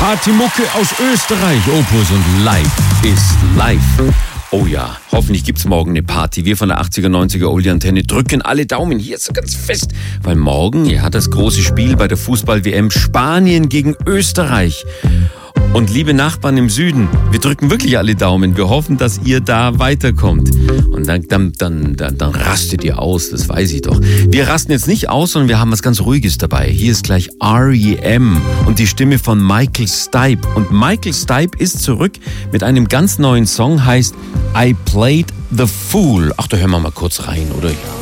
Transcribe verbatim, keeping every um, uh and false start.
Partymucke aus Österreich, Opus und Live ist live. Oh ja, hoffentlich gibt's morgen eine Party. Wir von der achtziger, neunziger Oldie-Antenne drücken alle Daumen hier so ganz fest, weil morgen ja das große Spiel bei der Fußball-W M Spanien gegen Österreich. Und liebe Nachbarn im Süden, wir drücken wirklich alle Daumen. Wir hoffen, dass ihr da weiterkommt. Und dann, dann, dann, dann, dann rastet ihr aus, das weiß ich doch. Wir rasten jetzt nicht aus, sondern wir haben was ganz Ruhiges dabei. Hier ist gleich R E M und die Stimme von Michael Stipe. Und Michael Stipe ist zurück mit einem ganz neuen Song, heißt I Played the Fool. Ach, da hören wir mal kurz rein, oder? Ja.